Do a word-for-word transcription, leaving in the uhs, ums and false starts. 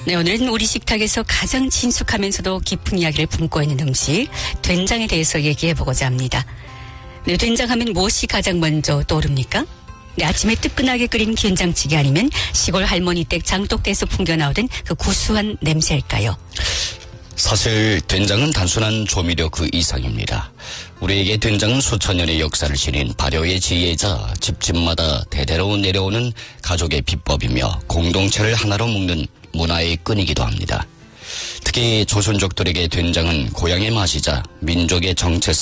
네, 오늘은 우리 식탁에서 가장 친숙하면서도 깊은 이야기를 품고 있는 음식, 된장에 대해서 얘기해보고자 합니다. 네, 된장하면 무엇이 가장 먼저 떠오릅니까? 네, 아침에 뜨끈하게 끓인 된장찌개 아니면 시골 할머니 댁 장독대에서 풍겨나오던 그 구수한 냄새일까요? 사실 된장은 단순한 조미료 그 이상입니다. 우리에게 된장은 수천 년의 역사를 지닌 발효의 지혜자, 집집마다 대대로 내려오는 가족의 비법이며 공동체를 하나로 묶는 문화의 끈이기도 합니다. 특히 조선족들에게 된장은 고향의 맛이자 민족의 정체성,